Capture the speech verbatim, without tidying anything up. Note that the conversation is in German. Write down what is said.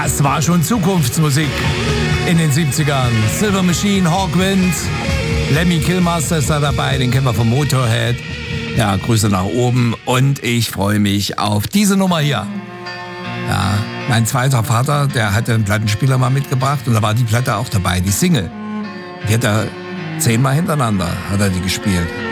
Das war schon Zukunftsmusik in den siebzigern. Silver Machine, Hawkwind, Lemmy Kilmister ist da dabei, den kennen wir vom Motorhead. Ja, Grüße nach oben und ich freue mich auf diese Nummer hier. Ja, mein zweiter Vater, der hatte einen Plattenspieler mal mitgebracht und da war die Platte auch dabei, die Single. Die hat er zehnmal hintereinander, hat er die gespielt.